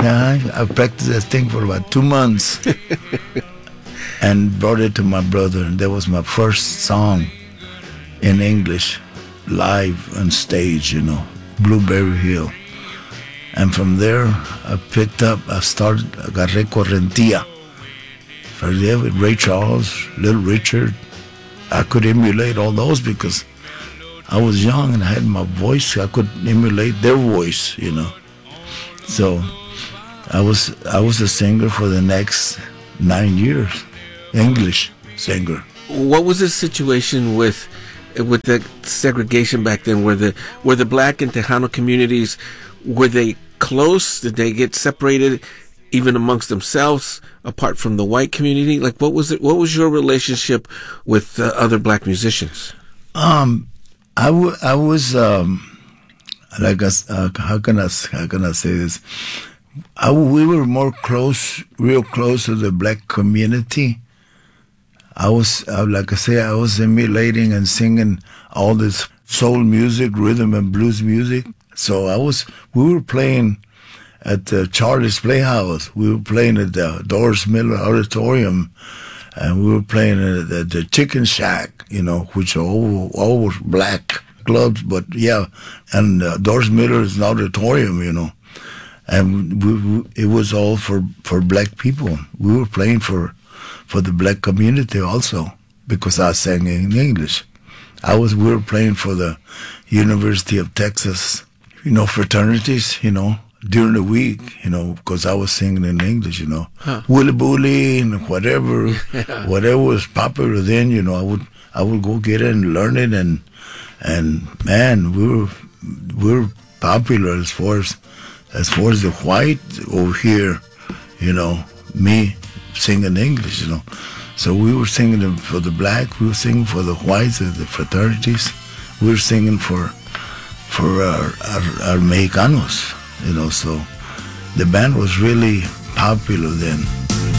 Yeah, I practiced that thing for about 2 months and brought it to my brother. And that was my first song in English, live on stage, Blueberry Hill. And from there, I agarré Correntía. From there with Ray Charles, Little Richard. I could emulate all those because I was young and I had my voice. I could emulate their voice, So I was a singer for the next 9 years, English singer. What was the situation with the segregation back then? Were the Black and Tejano communities, were they close? Did they get separated even amongst themselves, apart from the white community? Like, what was your relationship with other Black musicians? I was like how can I say this? We were real close to the Black community. I was like I say, I was emulating and singing all this soul music, rhythm and blues music. So we were playing at the Charlie's Playhouse. We were playing at the Doris Miller Auditorium, and we were playing at the Chicken Shack, which are all were Black clubs, but yeah, and Doris Miller is an auditorium, and it was all for Black people. We were playing for the Black community also, because I sang in English. We were playing for the University of Texas, fraternities, during the week, because I was singing in English, Willy Bully and whatever was popular then, I would go get it and learn it, and man, we were popular as far as the white over here, me singing English, So we were singing for the Black, we were singing for the whites, the fraternities, we were singing for our Mexicanos, So the band was really popular then.